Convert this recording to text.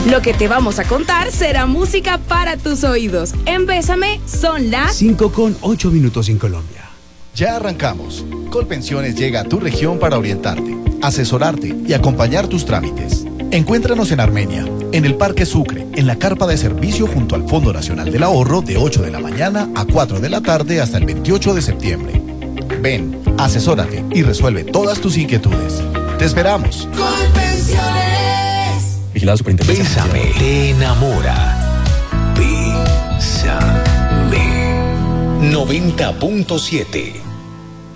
Lo que te vamos a contar será música para tus oídos. En Bésame son las 5:08 en Colombia. Ya arrancamos. Colpensiones llega a tu región para orientarte, asesorarte y acompañar tus trámites. Encuéntranos en Armenia, en el Parque Sucre, en la carpa de servicio junto al Fondo Nacional del Ahorro de 8 de la mañana a 4 de la tarde hasta el 28 de septiembre. Ven, asesórate y resuelve todas tus inquietudes. ¡Te esperamos! Colpensiones. Vigilado Superintendencia. Bésame, te enamora. Bésame. 90.7